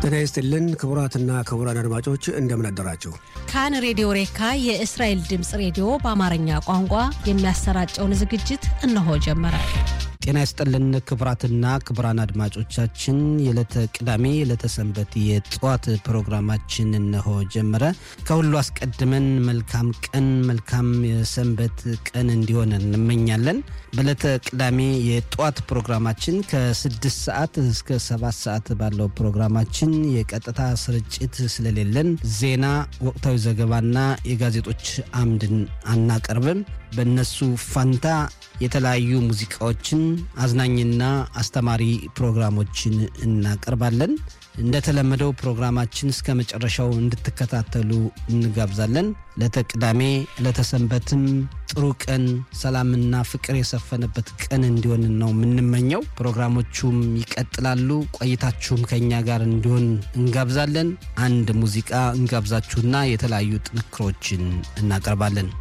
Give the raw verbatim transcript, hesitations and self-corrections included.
ጤና ይስጥልን ክቡራትና ክቡራን አድማጮች እንደምን አደራችሁ። ካን ሬዲዮ ሬካ የእስራኤል ድምጽ ሬዲዮ በአማርኛ ቋንቋ የሚያሰራጨውን ዝግጅት እነሆ ጀመረ። ጤና ይስጥልን ክቡራትና ክቡራን አድማጮቻችን የዕለተ ቅዳሜ የዕለተ ሰንበት የጧት ፕሮግራማችን እነሆ ጀመረ። ከሁሉ አስቀድመን መልካም ቀን መልካም የሰንበት ቀን እንዲሆን እንመኛለን። በዕለተ ቅዳሜ የጧት ፕሮግራማችን ከስድስት ሰዓት እስከ ሰባት ሰዓት ባለው ፕሮግራማችን የቀጥታ ስርጭት ስለሌለን ዜና፣ ወቅታዊ ዘገባና የጋዜጦች አምድን አናቀርብም። በእነሱ ፋንታ የተለያዩ ሙዚቃዎችን አዝናኝና አስተማሪ ፕሮግራሞችን እናቀርባለን። እንደተለመደው ፕሮግራማችን እስከ መጨረሻው እንድትከታተሉ እንጋብዛለን። ለተቅዳሜ ለተሰንበትም ጥሩ ቀን ሰላምና ፍቅር የሰፈነበት ቀን እንዲሆን ነው የምንመኘው። ፕሮግራሞቹም ይቀጥላሉ። ቆይታችሁም ከኛ ጋር እንዲሆን እንጋብዛለን። አንድ ሙዚቃ እንጋብዛችሁና የተለያዩ ጥንክሮችን እናቀርባለን።